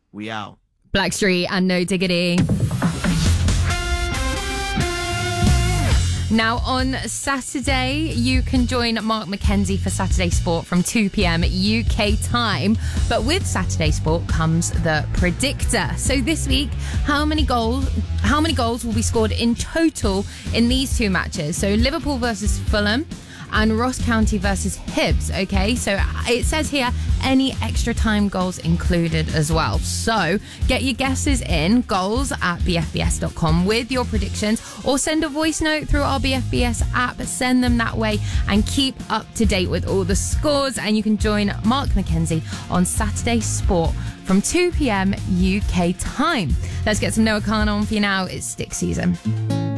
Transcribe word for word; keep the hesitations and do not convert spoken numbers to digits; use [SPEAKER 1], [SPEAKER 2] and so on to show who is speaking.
[SPEAKER 1] We out.
[SPEAKER 2] Blackstreet and No Diggity. Now, on Saturday, you can join Mark Mackenzie for Saturday Sport from two p.m. U K time. But with Saturday Sport comes the predictor. So this week, how many goals how many goals will be scored in total in these two matches? So Liverpool versus Fulham and Ross County versus Hibs. Okay, so it says here any extra time goals included as well. So get your guesses in, goals at b f b s dot com with your predictions, or send a voice note through our B F B S app. Send them that way and keep up to date with all the scores. And you can join Mark Mackenzie on Saturday Sport from two p.m. U K time. Let's get some Noah Khan on for you now. It's Stick season.